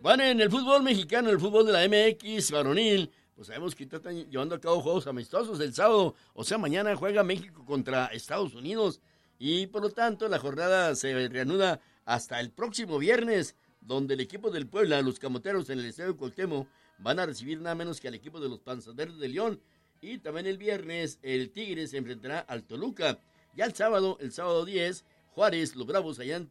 Bueno, en el fútbol mexicano, el fútbol de la MX varonil, pues sabemos que están llevando a cabo juegos amistosos el sábado. O sea, mañana juega México contra Estados Unidos. Y por lo tanto, la jornada se reanuda hasta el próximo viernes, donde el equipo del Puebla, los Camoteros en el Estadio Cuauhtémoc, van a recibir nada menos que al equipo de los Panzas Verdes de León. Y también el viernes, el Tigres se enfrentará al Toluca. Ya el sábado 10, Juárez, los Bravos, allá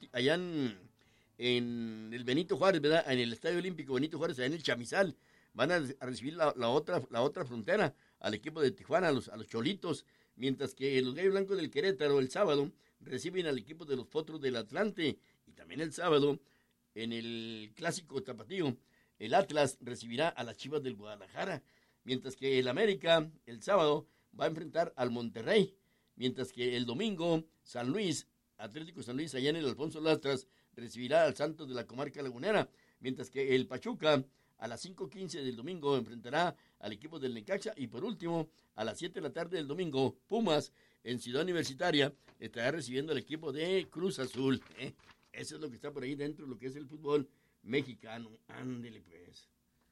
en el Benito Juárez, ¿verdad? En el Estadio Olímpico Benito Juárez, allá en el Chamizal, van a recibir la otra frontera, al equipo de Tijuana, a los Cholitos, mientras que los Gallos Blancos del Querétaro el sábado reciben al equipo de los Potros del Atlante. Y también el sábado, en el Clásico Tapatío, el Atlas recibirá a las Chivas del Guadalajara, mientras que el América el sábado va a enfrentar al Monterrey, mientras que el domingo San Luis, Atlético San Luis, allá en el Alfonso Lastras, recibirá al Santos de la Comarca Lagunera, mientras que el Pachuca a las 5:15 del domingo enfrentará al equipo del Necaxa, y por último, a las 7 de la tarde del domingo, Pumas en Ciudad Universitaria estará recibiendo al equipo de Cruz Azul. Eso es lo que está por ahí dentro de lo que es el fútbol mexicano. Ándele pues.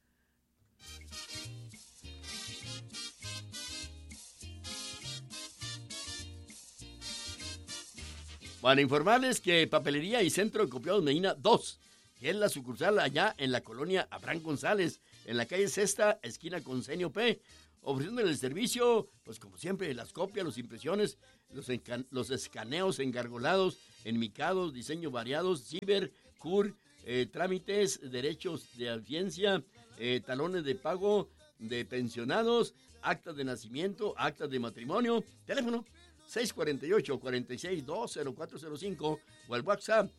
Bueno, informarles que Papelería y Centro de Copiados Medina 2, que es la sucursal allá en la colonia Abraham González, en la calle Sexta, esquina con Senio P, ofreciéndole el servicio, pues como siempre, las copias, las impresiones, los escaneos engargolados, enmicados, diseños variados, ciber, CUR, trámites, derechos de audiencia, talones de pago de pensionados, actas de nacimiento, actas de matrimonio, teléfono 648-46-20405 o al WhatsApp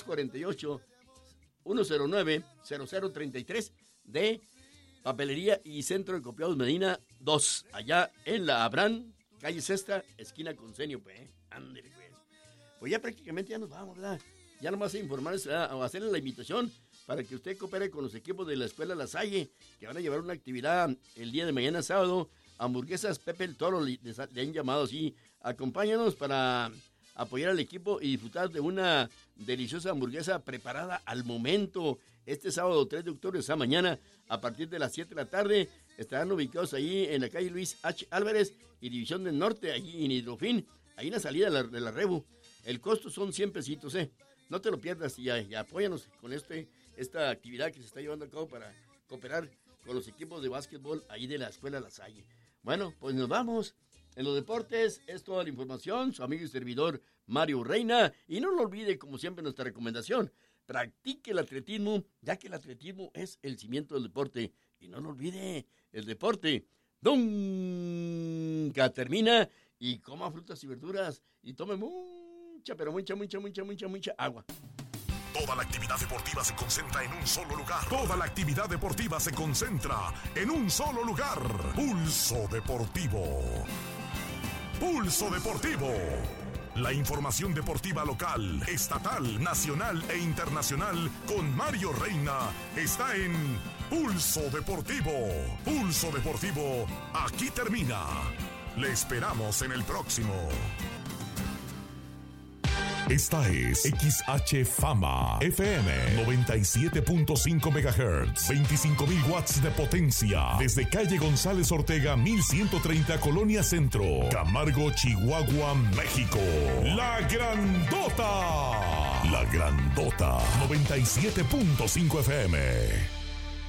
648-109-0033 de Papelería y Centro de Copiados Medina 2, allá en la Abraham, calle Sexta, esquina con Senio P. Ándale, pues. Pues ya prácticamente ya nos vamos, ¿verdad? Ya nomás a informarles, a hacerles la invitación para que usted coopere con los equipos de la Escuela La Salle, que van a llevar una actividad el día de mañana sábado. Hamburguesas Pepe el Toro, le han llamado así. Acompáñanos para apoyar al equipo y disfrutar de una deliciosa hamburguesa preparada al momento. Este sábado 3 de octubre, esa mañana, a partir de las 7 de la tarde, estarán ubicados ahí en la calle Luis H. Álvarez y División del Norte, allí en Hidrofín, ahí en la salida de la Rebu. El costo son 100 pesitos, No te lo pierdas y apóyanos con esta actividad que se está llevando a cabo para cooperar con los equipos de básquetbol ahí de la Escuela La Salle. Bueno, pues nos vamos. En los deportes es toda la información. Su amigo y servidor Mario Reina. Y no lo olvide, como siempre, nuestra recomendación. Practique el atletismo, ya que el atletismo es el cimiento del deporte. Y no lo olvide, el deporte nunca termina. Y coma frutas y verduras. Y tome mucha agua. Toda la actividad deportiva se concentra en un solo lugar. Toda la actividad deportiva se concentra en un solo lugar. Pulso Deportivo. Pulso Deportivo. La información deportiva local, estatal, nacional e internacional con Mario Reina está en Pulso Deportivo. Pulso Deportivo, aquí termina. Le esperamos en el próximo. Esta es XH Fama FM 97.5 MHz, 25,000 watts de potencia, desde calle González Ortega 1130 Colonia Centro, Camargo, Chihuahua, México. La Grandota 97.5 FM.